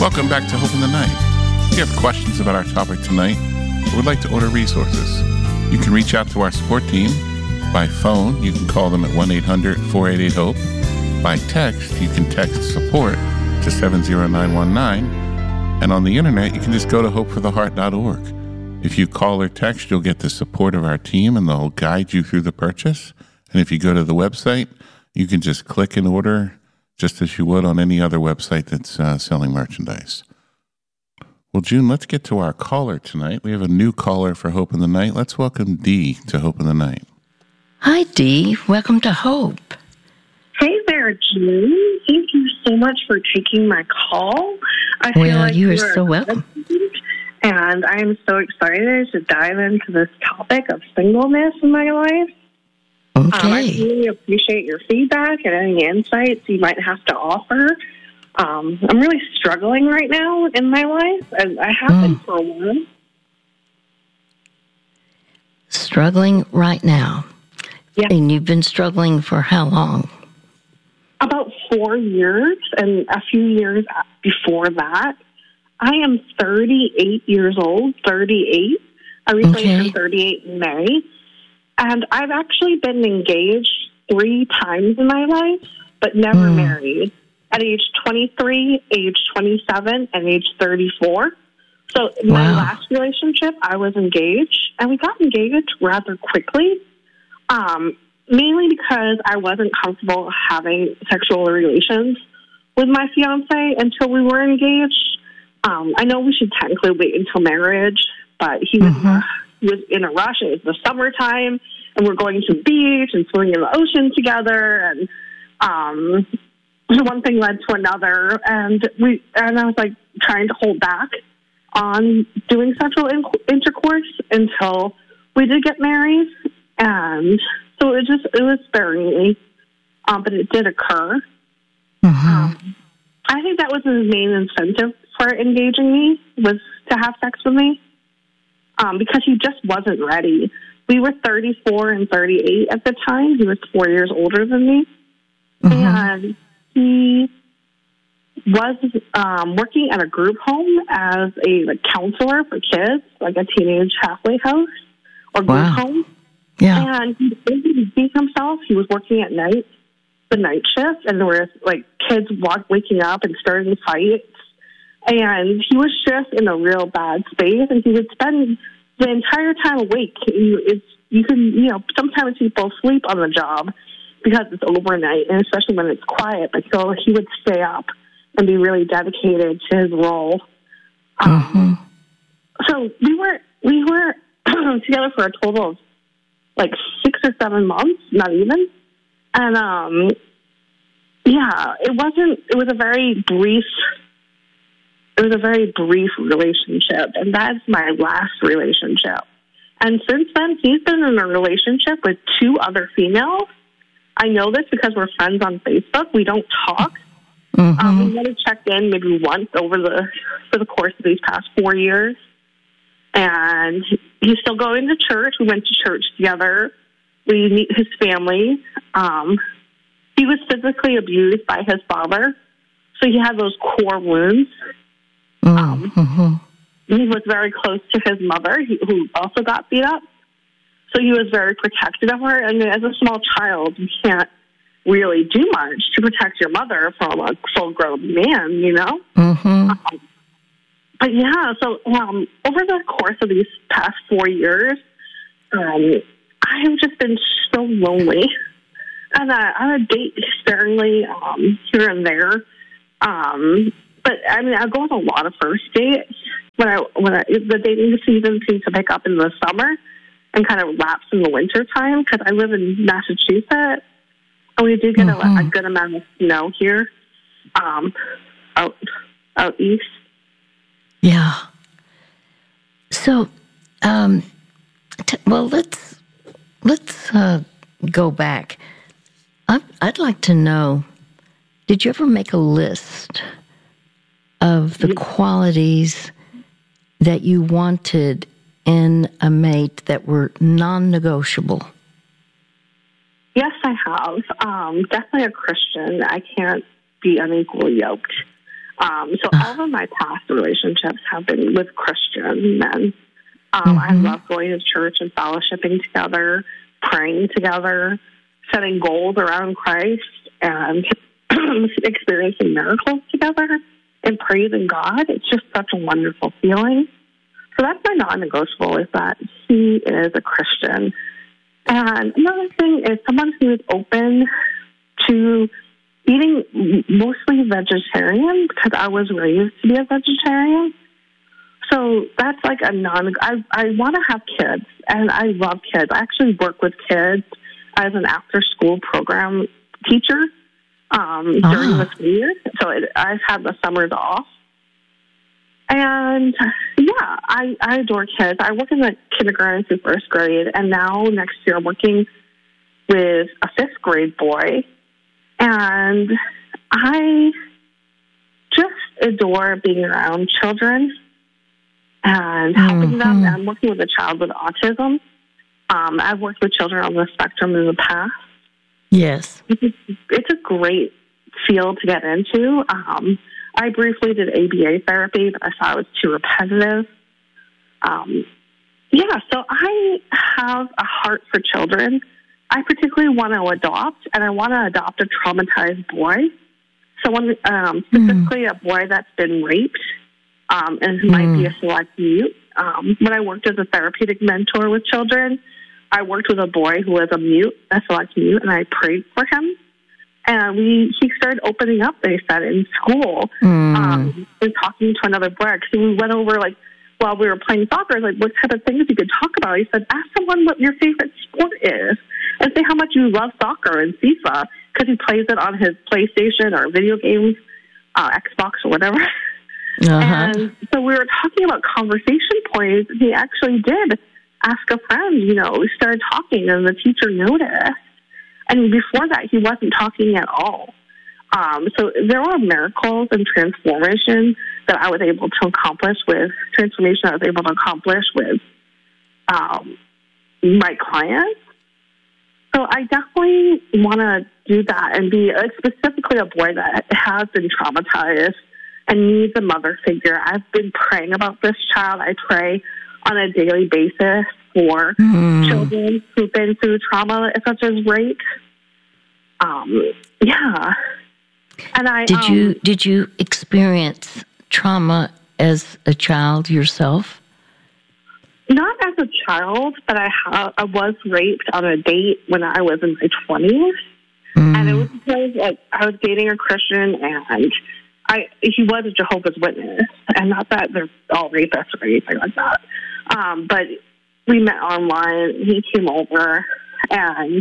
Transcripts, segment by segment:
Welcome back to Hope in the Night. If you have questions about our topic tonight or would like to order resources, you can reach out to our support team by phone. You can call them at 1-800-488-HOPE. By text, you can text support to 70919. And on the internet, you can just go to hopefortheheart.org. If you call or text, you'll get the support of our team, and they'll guide you through the purchase. And if you go to the website, you can just click and order just as you would on any other website that's selling merchandise. Well, June, let's get to our caller tonight. We have a new caller for Hope in the Night. Let's welcome Dee to Hope in the Night. Hi, Dee. Welcome to Hope. Hey there, June. Thank you so much for taking my call. I feel like you are so welcome. And I am so excited to dive into this topic of singleness in my life. Okay. I really appreciate your feedback and any insights you might have to offer. I'm really struggling right now in my life, and I have been for a while. Struggling right now? Yeah. And you've been struggling for how long? About 4 years, and a few years before that. I am 38 years old, 38. I recently turned 38 in May. And I've actually been engaged 3 times in my life, but never married. At age 23, age 27, and age 34. So in my last relationship, I was engaged, and we got engaged rather quickly, mainly because I wasn't comfortable having sexual relations with my fiance until we were engaged. I know we should technically wait until marriage, but he was in a rush. It was the summertime, and we're going to the beach and swimming in the ocean together, and one thing led to another, and I was like trying to hold back on doing sexual intercourse until we did get married, and so it was sparingly, but it did occur. I think that was his main incentive for engaging me, was to have sex with me, because he just wasn't ready. We were 34 and 38 at the time. He was 4 years older than me. And he was working at a group home as a counselor for kids, like a teenage halfway house or group home. Yeah. And he didn't see himself. He was working at night, the night shift, and there were kids waking up and starting fights. And he was just in a real bad space, and he would spend the entire time awake. Sometimes people sleep on the job because it's overnight, and especially when it's quiet. But so he would stay up and be really dedicated to his role. So we were together for a total of 6 or 7 months, not even. And it was a very brief. It was a very brief relationship, and that's my last relationship. And since then, he's been in a relationship with 2 other females. I know this because we're friends on Facebook. We don't talk. We might have checked in maybe once for the course of these past 4 years. And he's still going to church. We went to church together. We meet his family. He was physically abused by his father, so he had those core wounds. He was very close to his mother, who also got beat up. So he was very protective of her. And as a small child, you can't really do much to protect your mother from a full-grown man, you know? But yeah, so over the course of these past 4 years, I have just been so lonely. And I would date sparingly here and there. But I mean, I go on a lot of first dates. The dating season seems to pick up in the summer and kind of lapse in the winter time, because I live in Massachusetts, and we do get a good amount of snow here, out east. Yeah. So, let's go back. I'd like to know, did you ever make a list of the qualities that you wanted in a mate that were non-negotiable? Yes, I have. Definitely a Christian. I can't be unequally yoked. So all of my past relationships have been with Christian men. I love going to church and fellowshipping together, praying together, setting goals around Christ, and experiencing miracles together and praising God. It's just such a wonderful feeling. So that's my non-negotiable, is that he is a Christian. And another thing is someone who is open to eating mostly vegetarian, because I was raised to be a vegetarian. So that's like a I want to have kids, and I love kids. I actually work with kids as an after-school program teacher during the school year. So I've had the summers off. And, yeah, I adore kids. I work in the kindergarten through first grade, and now next year I'm working with a fifth grade boy. And I just adore being around children and helping them. And I'm working with a child with autism. I've worked with children on the spectrum in the past. Yes. It's a great field to get into. I briefly did ABA therapy, but I saw it was too repetitive. So I have a heart for children. I particularly want to adopt, and I want to adopt a traumatized boy. Someone, specifically a boy that's been raped and who might be a select mute. When I worked as a therapeutic mentor with children, I worked with a boy who was a select mute, and I prayed for him. And he started opening up, they said, in school, and talking to another boy. So we went over, while we were playing soccer, what type of things you could talk about. He said, ask someone what your favorite sport is, and say how much you love soccer and FIFA, because he plays it on his PlayStation or video games, Xbox or whatever. And so we were talking about conversation points, and he actually did ask a friend, we started talking, and the teacher noticed. And before that, he wasn't talking at all. So there were miracles and transformation that I was able to accomplish with my clients. So I definitely want to do that and be specifically a boy that has been traumatized and needs a mother figure. I've been praying about this child. I pray on a daily basis for children who've been through trauma such as rape. And did you experience trauma as a child yourself? Not as a child, but I was raped on a date when I was in my 20s, and it was because I was dating a Christian, and he was a Jehovah's Witness, and not that they're all rapists or anything like that. But we met online. He came over, and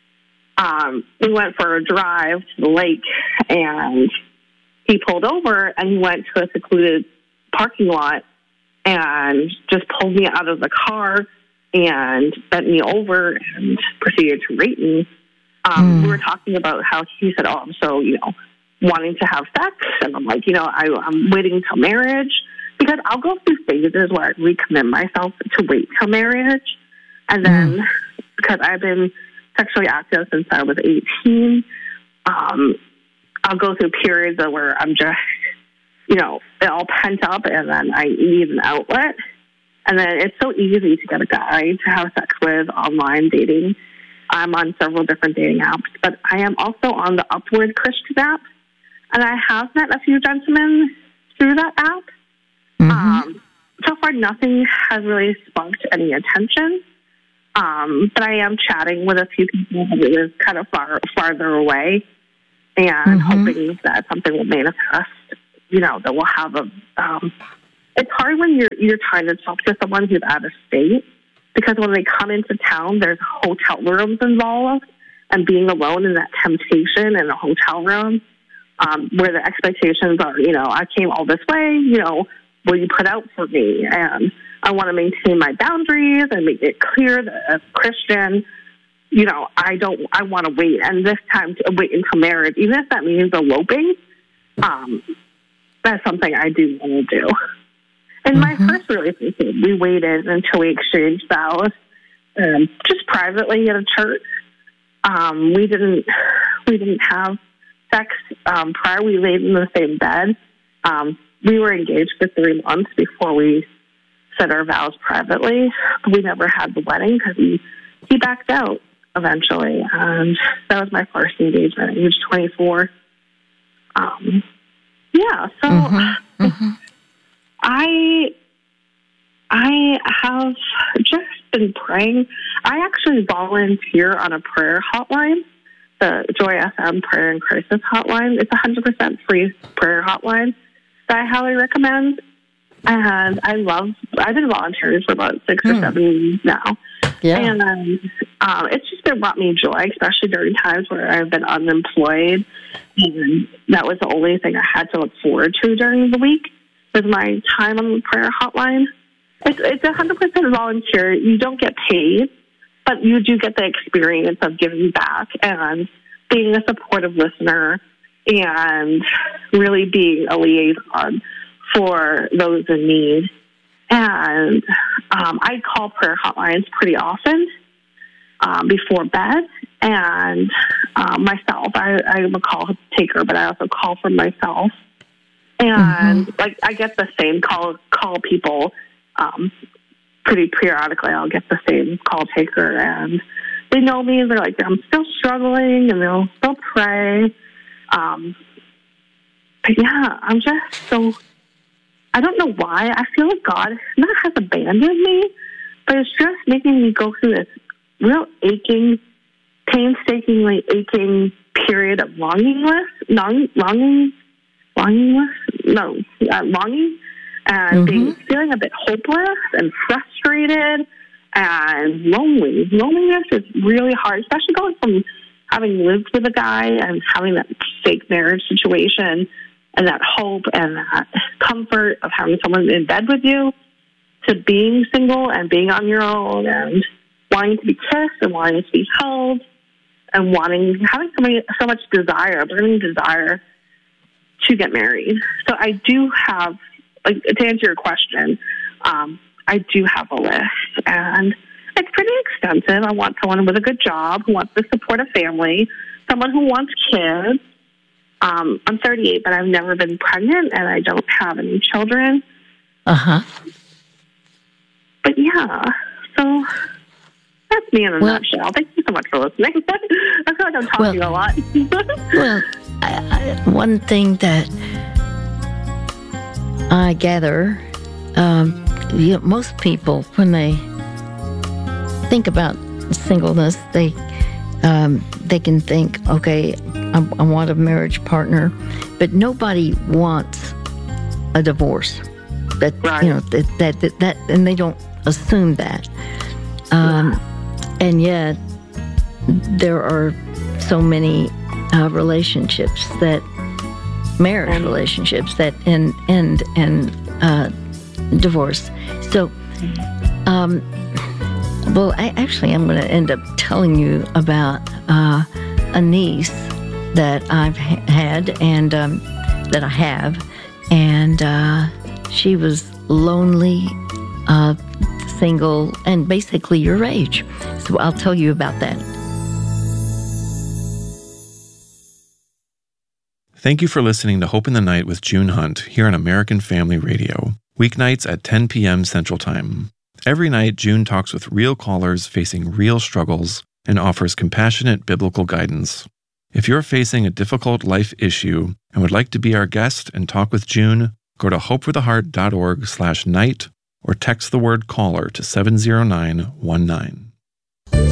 we went for a drive to the lake, and he pulled over, and he went to a secluded parking lot and just pulled me out of the car and bent me over and proceeded to rape me. We were talking about how he said, I'm so, wanting to have sex. And I'm like, I'm waiting till marriage, because I'll go through phases where I recommit myself to wait till marriage. And then because I've been sexually active since I was 18, I'll go through periods where I'm just, all pent up, and then I need an outlet. And then it's so easy to get a guy to have sex with online dating. I'm on several different dating apps, but I am also on the Upward Christian app, and I have met a few gentlemen through that app. So far, nothing has really sparked any attention, but I am chatting with a few people who live kind of farther away, and hoping that something will manifest. That we'll have it's hard when you're trying to talk to someone who's out of state, because when they come into town, there's hotel rooms involved, and being alone in that temptation in a hotel room, where the expectations are, I came all this way, will you put out for me? And I want to maintain my boundaries and make it clear that as a Christian, I want to wait, and this time to wait until marriage, even if that means eloping. That's something I do want to do. In my first relationship, we waited until we exchanged vows, just privately at a church. We didn't have sex prior. We laid in the same bed, We were engaged for 3 months before we said our vows privately. We never had the wedding because he backed out eventually. And that was my first engagement at age 24. I have just been praying. I actually volunteer on a prayer hotline, the Joy FM Prayer and Crisis Hotline. It's a 100% free prayer hotline that I highly recommend. And I've been volunteering for about 6 or 7 years now. Yeah. And it's just brought me joy, especially during times where I've been unemployed. And that was the only thing I had to look forward to during the week was my time on the prayer hotline. It's 100% volunteer. You don't get paid, but you do get the experience of giving back and being a supportive listener and really being a liaison for those in need. And I call prayer hotlines pretty often before bed. And myself, I'm a call taker, but I also call for myself. And I get the same call people pretty periodically. I'll get the same call taker, and they know me, and they're like, I'm still struggling, and they'll still pray. But yeah, I'm just so, I don't know why. I feel like God not has abandoned me, but it's just making me go through this real painstakingly aching period of longing, and feeling a bit hopeless and frustrated and lonely. Loneliness is really hard, especially going from having lived with a guy and having that fake marriage situation and that hope and that comfort of having someone in bed with you to being single and being on your own and wanting to be kissed and wanting to be held and having so much desire, burning desire to get married. So I do have, to answer your question, I do have a list, and it's pretty extensive. I want someone with a good job who wants to support a family, someone who wants kids. I'm 38, but I've never been pregnant, and I don't have any children. But yeah, so that's me in a nutshell. Thank you so much for listening. I feel like I'm talking a lot. One thing that I gather, most people, when they think about singleness, they can think, okay, I want a marriage partner, but nobody wants a divorce. That that, and they don't assume that. And yet, there are so many relationships marriage relationships that end in divorce. So, I'm going to end up telling you about a niece that I've had and that I have, and she was lonely, single, and basically your age. So I'll tell you about that. Thank you for listening to Hope in the Night with June Hunt here on American Family Radio, weeknights at 10 p.m. Central Time. Every night, June talks with real callers facing real struggles and offers compassionate biblical guidance. If you're facing a difficult life issue and would like to be our guest and talk with June, go to hopefortheheart.org/night or text the word caller to 70919.